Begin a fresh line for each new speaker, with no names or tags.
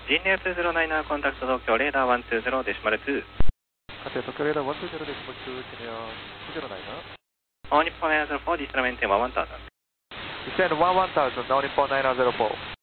人流2099コンタクト東京レーダー120デシマル2。
家庭東京レーダー120デシマル2、ジュニア209。
All Nippon 904 Displacement 1000.
Descend 11000, now Nippon 904.